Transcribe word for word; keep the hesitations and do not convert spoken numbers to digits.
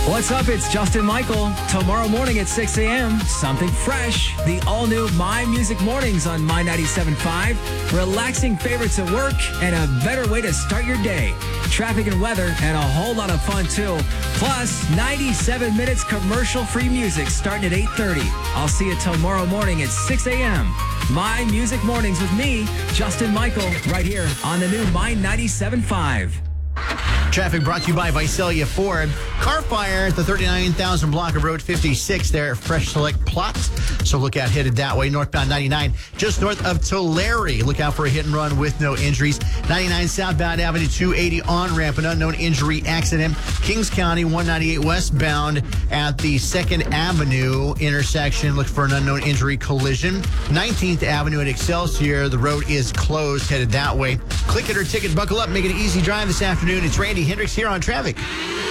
What's up? It's Justin Michael. Tomorrow morning at six a.m., something fresh. The all-new My Music Mornings on My ninety-seven point five. Relaxing favorites at work and a better way to start your day. Traffic and weather and a whole lot of fun, too. Plus, ninety-seven minutes commercial-free music starting at eight thirty. I'll see you tomorrow morning at six a.m. My Music Mornings with me, Justin Michael, right here on the new My ninety-seven point five. Traffic brought to you by Visalia Ford. Car fire at the thirty-nine thousand block of Road fifty-six there at Fresh Select Plots. So look out, headed that way. Northbound ninety-nine, just north of Tulare. Look out for a hit and run with no injuries. ninety-nine southbound Avenue two eighty on-ramp, an unknown injury accident. Kings County one ninety-eight westbound at the second Avenue intersection. Look for an unknown injury collision. nineteenth Avenue at Excelsior. The road is closed, headed that way. Click it or ticket, buckle up, make it an easy drive this afternoon. It's Randy Hendricks here on Traffic.